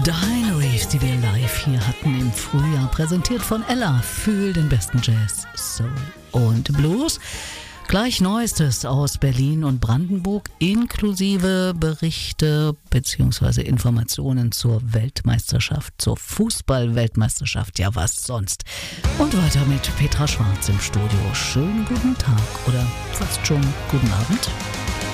Diaries, die wir live hier hatten im Frühjahr, präsentiert von Ella. Fühl den besten Jazz, Soul und Blues. Gleich Neuestes aus Berlin und Brandenburg, inklusive Berichte bzw. Informationen zur Weltmeisterschaft, zur Fußball-Weltmeisterschaft, ja was sonst. Und weiter mit Petra Schwarz im Studio. Schönen guten Tag oder fast schon guten Abend.